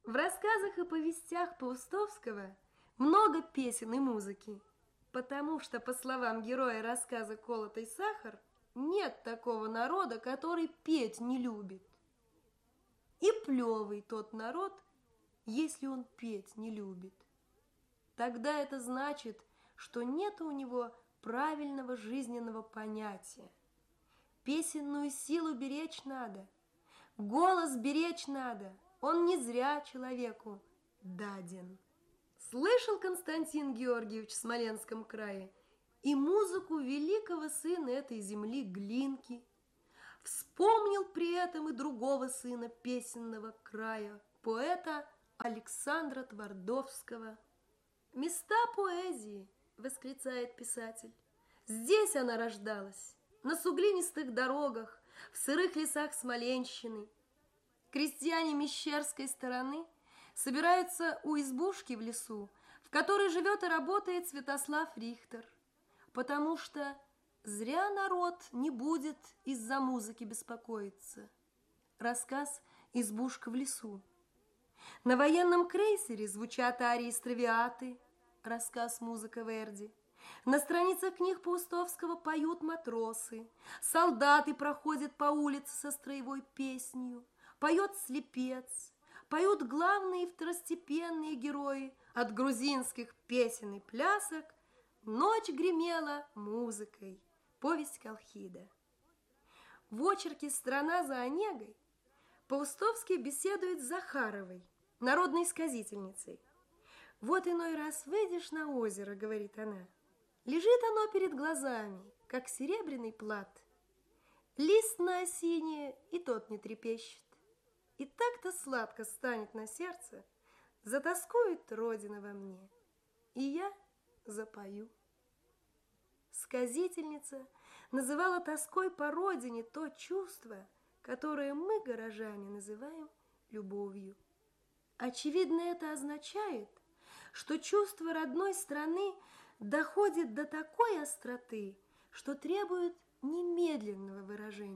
В рассказах и повестях Паустовского много песен и музыки, потому что, по словам героя рассказа «Колотый сахар», нет такого народа, который петь не любит. И плевый тот народ, если он петь не любит. Тогда это значит, что нет у него правильного жизненного понятия. Песенную силу беречь надо, голос беречь надо, он не зря человеку даден. Слышал Константин Георгиевич в Смоленском крае и музыку великого сына этой земли Глинки. Вспомнил при этом и другого сына песенного края, поэта Александра Твардовского. «Места поэзии», — восклицает писатель, — «здесь она рождалась, на суглинистых дорогах, в сырых лесах Смоленщины. Крестьяне Мещерской стороны собираются у избушки в лесу, в которой живет и работает Святослав Рихтер, потому что зря народ не будет из-за музыки беспокоиться». Рассказ «Избушка в лесу». На военном крейсере звучат арии Стравиаты, рассказ «Музыка Верди». На страницах книг Паустовского поют матросы, солдаты проходят по улице со строевой песнью, поет слепец, поют главные и второстепенные герои. От грузинских песен и плясок ночь гремела музыкой. Повесть Колхида. В очерке «Страна за Онегой» Паустовский беседует с Захаровой, народной сказительницей. «Вот иной раз выйдешь на озеро, — говорит она, — лежит оно перед глазами, как серебряный плат. Лист на осине и тот не трепещет. И так-то сладко станет на сердце, затоскует Родина во мне, и я запою». Сказительница называла тоской по родине то чувство, которое мы, горожане, называем любовью. Очевидно, это означает, что чувство родной страны доходит до такой остроты, что требует немедленного выражения.